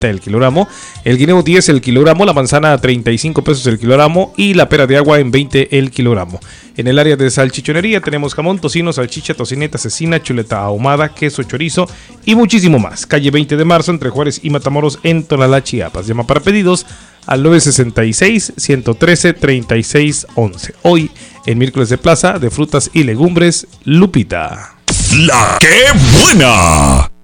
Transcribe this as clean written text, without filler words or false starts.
el kilogramo, el guineo 10 el kilogramo, la manzana 35 pesos el kilogramo y la pera de agua en 20 el kilogramo. En el área de salchichonería tenemos jamón, tocino, salchicha, tocineta, cecina, chuleta ahumada, queso, chorizo y muchísimo más. Calle 20 de marzo entre Juárez y Matamoros en Tonalá, Chiapas. Llama para pedidos al 966-113-3611. Hoy en miércoles de plaza de frutas y legumbres, Lupita. ¡La qué buena!